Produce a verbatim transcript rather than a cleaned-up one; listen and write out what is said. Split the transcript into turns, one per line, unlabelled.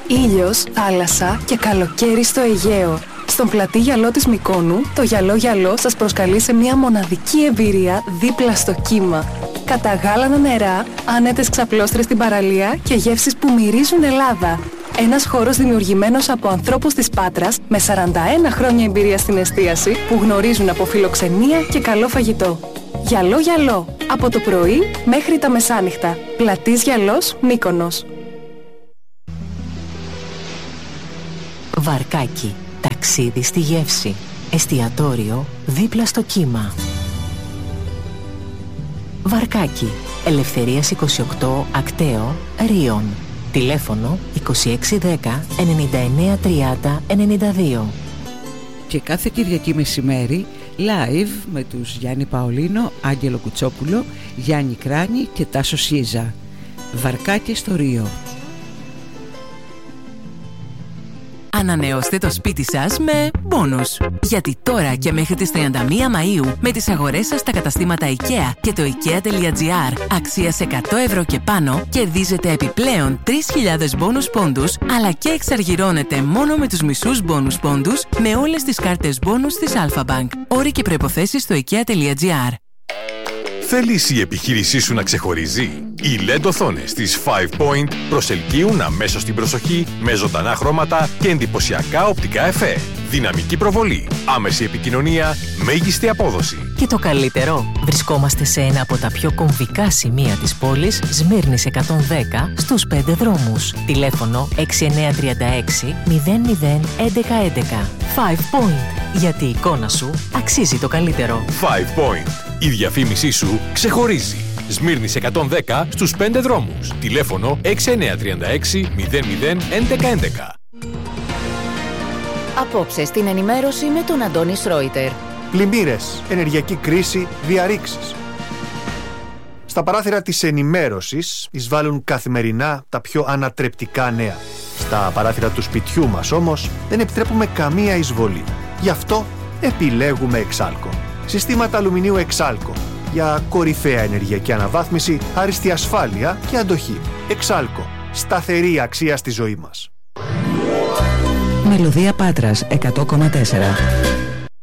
Ήλιος, θάλασσα και καλοκαίρι στο Αιγαίο. Στον πλατή γυαλό της Μυκόνου, το γυαλό γυαλό σας προσκαλεί σε μια μοναδική εμπειρία δίπλα στο κύμα. Καταγάλανα νερά, άνετες ξαπλώστρες στην παραλία και γεύσεις που μυρίζουν Ελλάδα. Ένας χώρος δημιουργημένος από ανθρώπους της Πάτρας με σαράντα ένα χρόνια εμπειρία στην εστίαση που γνωρίζουν από φιλοξενία και καλό φαγητό. Γυαλό γυαλό, από το πρωί μέχρι τα μεσάνυχτα. Πλατής Γυαλός, Μύκονος.
Βαρκάκι, ταξίδι στη γεύση. Εστιατόριο δίπλα στο κύμα. Βαρκάκι, Ελευθερίας είκοσι οκτώ, Ακταίο, Ρίων. Τηλέφωνο είκοσι έξι δέκα ενενήντα εννέα τριάντα ενενήντα δύο.
Και κάθε Κυριακή μεσημέρι live με τους Γιάννη Παολίνο, Άγγελο Κουτσόπουλο, Γιάννη Κράνη και Τάσο Σίζα. Βαρκάκι στο Ρίο.
Ανανεώστε το σπίτι σας με μπόνους. Γιατί τώρα και μέχρι τις τριάντα μία Μαΐου με τις αγορές σας στα καταστήματα IKEA και το IKEA.gr αξίας εκατό ευρώ και πάνω κερδίζετε επιπλέον τρεις χιλιάδες μπόνους πόντους, αλλά και εξαργυρώνετε μόνο με τους μισούς μπόνους πόντους με όλες τις κάρτες μπόνους της Alpha Bank. Όροι και προϋποθέσεις στο IKEA.gr.
Θέλεις η επιχείρησή σου να ξεχωρίζει? Οι ελ ι ντι οθόνες της Five Point προσελκύουν αμέσως την προσοχή με ζωντανά χρώματα και εντυπωσιακά οπτικά εφέ. Δυναμική προβολή, άμεση επικοινωνία, μέγιστη απόδοση.
Και το καλύτερο, βρισκόμαστε σε ένα από τα πιο κομβικά σημεία της πόλης, Σμύρνης εκατόν δέκα, στους πέντε δρόμους. Τηλέφωνο έξι εννέα τρία έξι μηδέν μηδέν έντεκα έντεκα. Five Point. Γιατί η εικόνα σου αξίζει το καλύτερο.
Five Point. Η διαφήμισή σου ξεχωρίζει. Σμύρνης εκατόν δέκα στους πέντε δρόμους. Τηλέφωνο έξι εννέα τρία έξι μηδέν μηδέν έντεκα έντεκα.
Απόψε στην ενημέρωση με τον Αντώνη Σρόιτερ.
Πλημμύρες, ενεργειακή κρίση, διαρρήξεις. Στα παράθυρα της ενημέρωσης εισβάλλουν καθημερινά τα πιο ανατρεπτικά νέα. Στα παράθυρα του σπιτιού μας όμως δεν επιτρέπουμε καμία εισβολή. Γι' αυτό επιλέγουμε Εξάλκο. Συστήματα αλουμινίου Εξάλκο για κορυφαία ενεργειακή αναβάθμιση, άριστη ασφάλεια και αντοχή. Εξάλκο. Σταθερή αξία στη ζωή μας.
Μελωδία Πάτρας εκατό κόμμα τέσσερα.